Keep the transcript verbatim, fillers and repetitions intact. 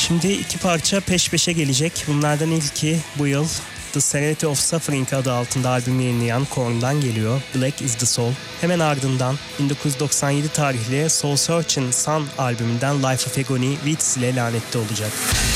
Şimdi iki parça peş peşe gelecek. Bunlardan ilki bu yıl The Serenity of Suffering adı altında albümü yayınlayan Korn'dan geliyor. Black is the Soul. Hemen ardından bin dokuz yüz doksan yedi tarihli Soul Searching Sun albümünden Life of Agony Weeds ile lanette olacak.